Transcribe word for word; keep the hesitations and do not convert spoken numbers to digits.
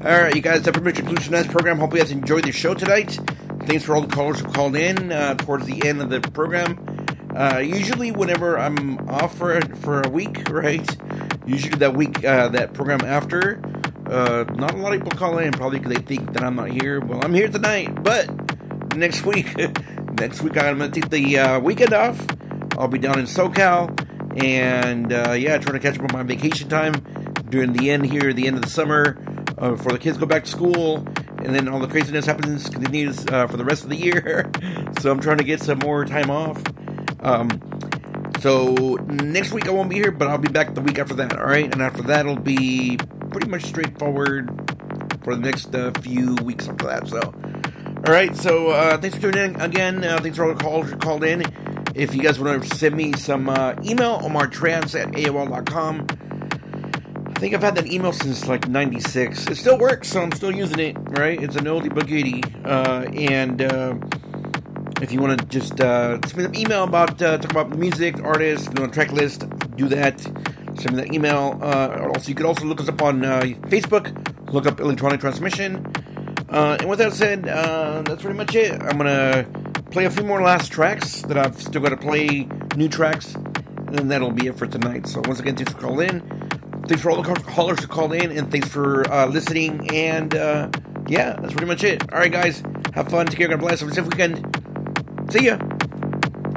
Alright, you guys, that pretty much concludes tonight's program. Hope you guys enjoyed the show tonight. Thanks for all the callers who called in uh, towards the end of the program. Uh, usually, whenever I'm off for for a week, right? Usually that week, uh, that program after, uh, not a lot of people call in, probably because they think that I'm not here. Well, I'm here tonight, but next week, next week I'm going to take the uh, weekend off. I'll be down in SoCal, and uh, yeah, trying to catch up on my vacation time during the end here, the end of the summer, uh, before the kids go back to school, and then all the craziness happens, continues uh, for the rest of the year. So I'm trying to get some more time off. Um, so next week I won't be here, but I'll be back the week after that, alright? And after that it'll be pretty much straightforward for the next uh, few weeks after that, so. Alright, so uh, thanks for tuning in again. Uh, thanks for all the callers who called in. If you guys want to send me some uh, email, omartrans at A O L dot com. I think I've had that email since like ninety-six. It still works, so I'm still using it, right? It's an oldie but goodie. Uh, and uh, if you want to just uh, send me an email about, uh, talk about music, artists, you know, track list, do that. Send me that email. Uh, also, you could also look us up on uh, Facebook. Look up Electronic Transmission. Uh, and with that said, uh, that's pretty much it. I'm going to play a few more last tracks that I've still got to play, new tracks, and then that'll be it for tonight. So once again, thanks for calling in. Thanks for all the callers who called in, and thanks for uh, listening, and uh, yeah, that's pretty much it. Alright guys, have fun, take care, God bless, have a safe weekend. See ya!